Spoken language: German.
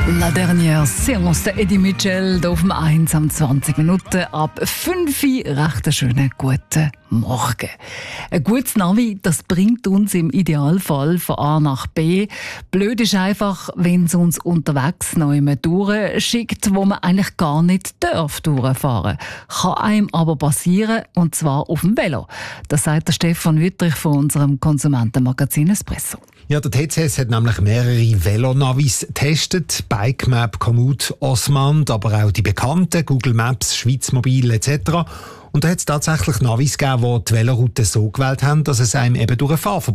La dernière séance der Eddie Mitchell hier auf dem 1 am 20 Minuten ab 5 Uhr. Recht einen schönen guten Morgen. Ein gutes Navi, das bringt uns im Idealfall von A nach B. Blöd ist einfach, wenn es uns unterwegs noch immer durchschickt, wo man eigentlich gar nicht durchfahren darf. Kann einem aber passieren, und zwar auf dem Velo. Das sagt der Stefan Wüttrich von unserem Konsumentenmagazin Espresso. Ja, der TCS hat nämlich mehrere Velonavis getestet. Bikemap, Komoot, Osmand, aber auch die bekannten Google Maps, Schweiz Mobil etc. Und da hat es tatsächlich Navis gegeben, die die Veloroute so gewählt haben, dass es einem eben durch ein Fahrverbot